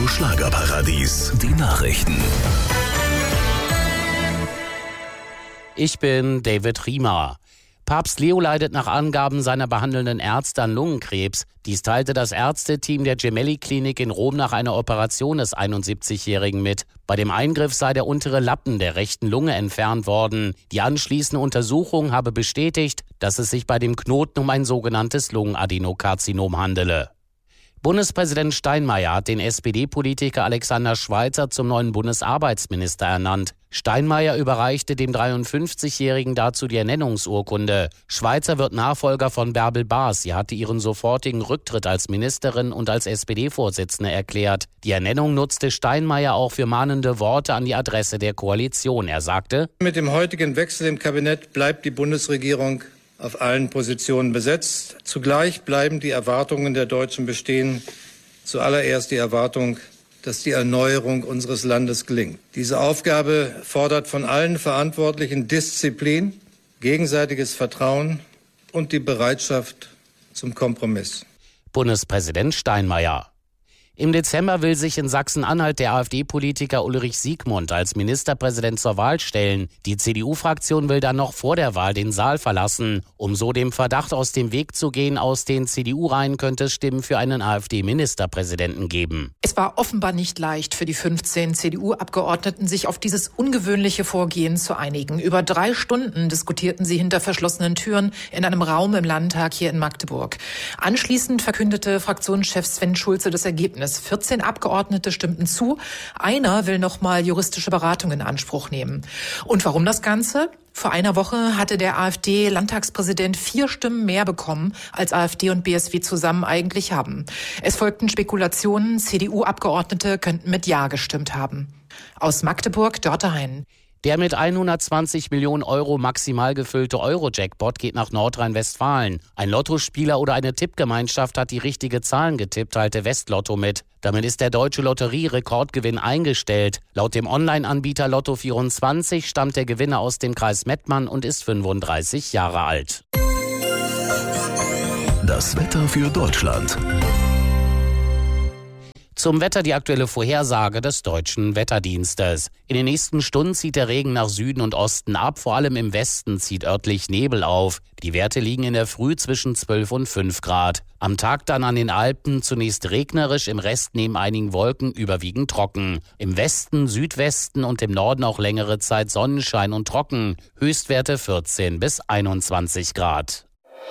Schlagerparadies, die Nachrichten. Ich bin David Riemer. Papst Leo leidet nach Angaben seiner behandelnden Ärzte an Lungenkrebs. Dies teilte das Ärzteteam der Gemelli-Klinik in Rom nach einer Operation des 71-Jährigen mit. Bei dem Eingriff sei der untere Lappen der rechten Lunge entfernt worden. Die anschließende Untersuchung habe bestätigt, dass es sich bei dem Knoten um ein sogenanntes Lungenadenokarzinom handele. Bundespräsident Steinmeier hat den SPD-Politiker Alexander Schweitzer zum neuen Bundesarbeitsminister ernannt. Steinmeier überreichte dem 53-Jährigen dazu die Ernennungsurkunde. Schweitzer wird Nachfolger von Bärbel Baas. Sie hatte ihren sofortigen Rücktritt als Ministerin und als SPD-Vorsitzende erklärt. Die Ernennung nutzte Steinmeier auch für mahnende Worte an die Adresse der Koalition. Er sagte: Mit dem heutigen Wechsel im Kabinett bleibt die Bundesregierung auf allen Positionen besetzt. Zugleich bleiben die Erwartungen der Deutschen bestehen. Zuallererst die Erwartung, dass die Erneuerung unseres Landes gelingt. Diese Aufgabe fordert von allen Verantwortlichen Disziplin, gegenseitiges Vertrauen und die Bereitschaft zum Kompromiss. Bundespräsident Steinmeier. Im Dezember will sich in Sachsen-Anhalt der AfD-Politiker Ulrich Siegmund als Ministerpräsident zur Wahl stellen. Die CDU-Fraktion will dann noch vor der Wahl den Saal verlassen. Um so dem Verdacht aus dem Weg zu gehen, aus den CDU-Reihen könnte es Stimmen für einen AfD-Ministerpräsidenten geben. Es war offenbar nicht leicht für die 15 CDU-Abgeordneten, sich auf dieses ungewöhnliche Vorgehen zu einigen. Über 3 Stunden diskutierten sie hinter verschlossenen Türen in einem Raum im Landtag hier in Magdeburg. Anschließend verkündete Fraktionschef Sven Schulze das Ergebnis. 14 Abgeordnete stimmten zu. Einer will noch mal juristische Beratung in Anspruch nehmen. Und warum das Ganze? Vor einer Woche hatte der AfD-Landtagspräsident 4 Stimmen mehr bekommen, als AfD und BSW zusammen eigentlich haben. Es folgten Spekulationen, CDU-Abgeordnete könnten mit Ja gestimmt haben. Aus Magdeburg, Dörte Hein. Der mit 120 Millionen Euro maximal gefüllte Euro-Jackpot geht nach Nordrhein-Westfalen. Ein Lottospieler oder eine Tippgemeinschaft hat die richtige Zahlen getippt, teilte Westlotto mit. Damit ist der Deutsche Lotterie-Rekordgewinn eingestellt. Laut dem Online-Anbieter Lotto24 stammt der Gewinner aus dem Kreis Mettmann und ist 35 Jahre alt. Das Wetter für Deutschland. Zum Wetter die aktuelle Vorhersage des Deutschen Wetterdienstes. In den nächsten Stunden zieht der Regen nach Süden und Osten ab. Vor allem im Westen zieht örtlich Nebel auf. Die Werte liegen in der Früh zwischen 12 und 5 Grad. Am Tag dann an den Alpen zunächst regnerisch, im Rest neben einigen Wolken überwiegend trocken. Im Westen, Südwesten und im Norden auch längere Zeit Sonnenschein und trocken. Höchstwerte 14 bis 21 Grad.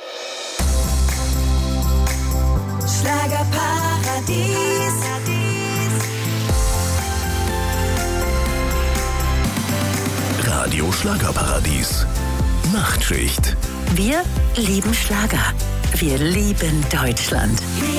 Schlagerparadies. Radio Schlagerparadies. Nachtschicht. Wir lieben Schlager. Wir lieben Deutschland.